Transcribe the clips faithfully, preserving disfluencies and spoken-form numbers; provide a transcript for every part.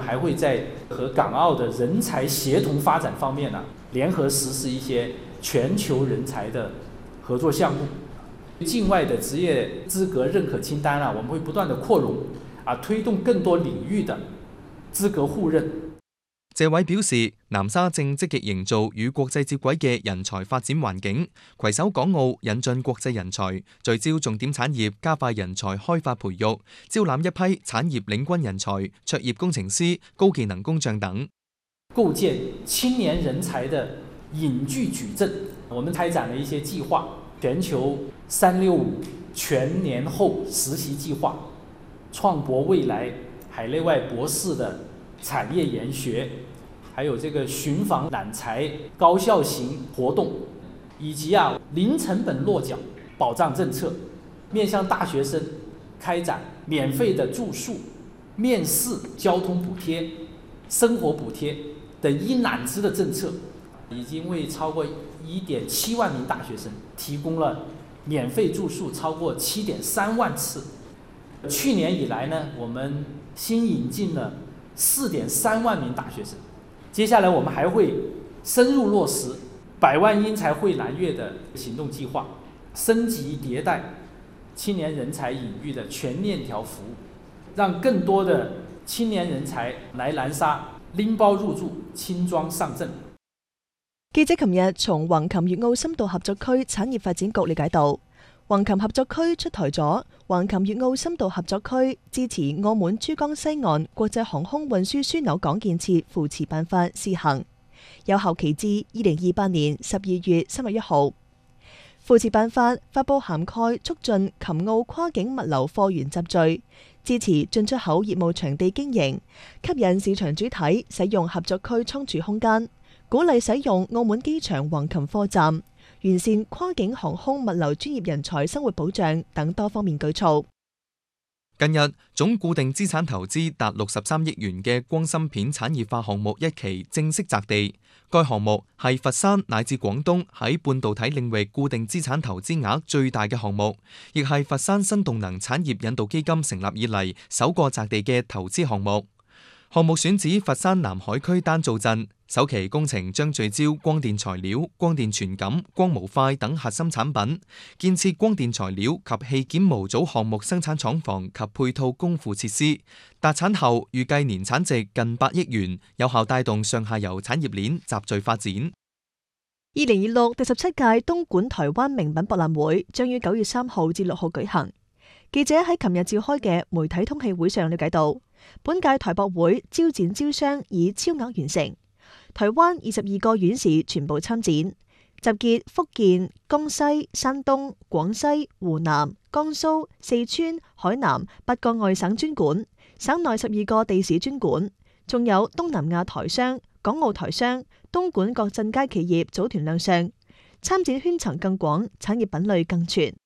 还会在和港澳的人才协同发展方面呢、啊，联合实施一些全球人才的合作项目。境外的职业资格认可清单啊，我们會不斷的擴容啊，推動更多領域的資格互認。 謝偉表示，南沙正積極營造與國際接軌嘅人才發展環境，攜手港澳引進國際人才，聚焦重點產業，加快人才開發培育，招攬一批產業領軍人才、卓業工程師、高技能工匠等， 構建青年人才的引據矩陣。我們開展了一些計劃，全球三六五全年後實習計劃，創博未來海內外博士的產業研學，還有這個尋訪攬才高效型活動，以及啊零成本落腳保障政策，面向大學生開展免費的住宿、面試、交通補貼、生活補貼等一攬子的政策，已經為超過一點七萬名大學生提供了免費住宿超過七點三萬次。去年以來呢，我們新引進了四點三萬名大學生。接下來我們還會深入落實百萬英才匯藍月的行動計劃，升級迭代青年人才引育的全鏈條服務，讓更多的青年人才來南沙拎包入住、輕裝上陣。 記者琴日從橫琴粵澳深度合作區產業發展局了解到，橫琴合作區出台咗橫琴粵澳深度合作區支持澳門珠江西岸國際航空運輸樞紐港建設扶持辦法試行，有效期至二零二八年十二月三十一號。扶持辦法發布涵蓋促進琴澳跨境物流貨源集聚，支持進出口業務場地經營，吸引市場主體使用合作區倉儲空間，鼓勵使用澳門機場橫琴貨站，完善跨境航空物流專業人才生活保障等多方面舉措。 近日，總固定資產投資達六十三億元嘅光芯片產業化項目一期正式擲地。該項目係佛山乃至廣東喺半導體領域固定資產投資額最大嘅項目，亦係佛山新動能產業引導基金成立以嚟首個擲地嘅投資項目。項目選址佛山南海區丹灶鎮，首期工程將聚焦光電材料、光電傳感、光模塊等核心產品，建設光電材料及器件模組項目生產廠房及配套供付設施。達產後預計年產值近百億元，有效帶動上下游產業鏈集聚發展。 二零二六第十七屆東莞台灣名品博覽會將於九月三號至六號舉行。記者喺琴日召開嘅媒體通氣會上了解到，本屆台博會招展招商以超額完成，台灣二十二個縣市全部參展，集結福建、江西、山東、廣西、湖南、江蘇、四川、海南八個外省專館，省內十二個地市專館，仲有東南亞台商、港澳台商、東莞各鎮街企業組團亮相，參展圈層更廣，產業品類更全。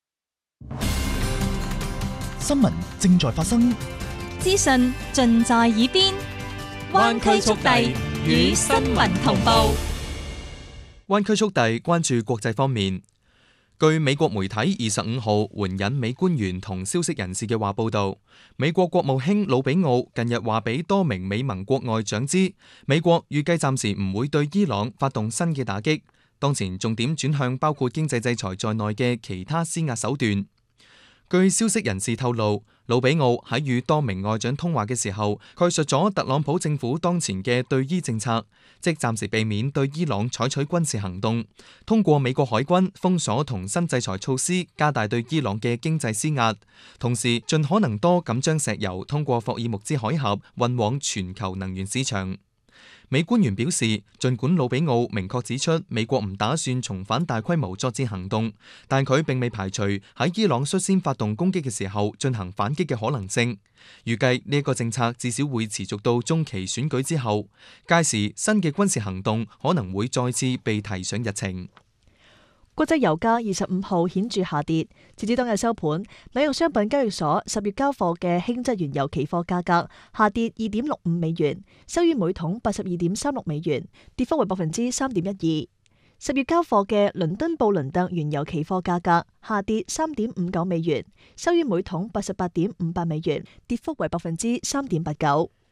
新聞正在發生， 資訊盡在耳邊，灣區速遞與新聞同步。 灣區速遞關注國際方面。據美國媒體二十五號援引美官員同消息人士嘅話報道，美國國務卿魯比奧近日話俾多名美盟國外長知，美國預計暫時唔會對伊朗發動新嘅打擊，當前重點轉向包括經濟制裁在內嘅其他施壓手段。據消息人士透露，魯比奧喺與多名外長通話嘅時候，概述咗特朗普政府當前嘅對伊政策，即暫時避免對伊朗採取軍事行動，通過美國海軍封鎖同新制裁措施加大對伊朗嘅經濟施壓，同時盡可能多咁將石油通過霍爾木茲海峽運往全球能源市場。美官員表示，儘管魯比奧明確指出美國唔打算重返大規模作戰行動，但佢並未排除喺伊朗率先發動攻擊嘅時候進行反擊嘅可能性。預計呢一個政策至少會持續到中期選舉之後，屆時新嘅軍事行動可能會再次被提上日程。 國際油價二十五號顯著下跌，截至當日收盤，紐約商品交易所十月交貨嘅輕質原油期貨價格下跌二點六五美元，收於每桶八十二點三六美元，跌幅為百分之三點一二。十月交貨嘅倫敦布倫特原油期貨價格下跌三點五九美元，收於每桶八十八點五八美元，跌幅為百分之三點八九。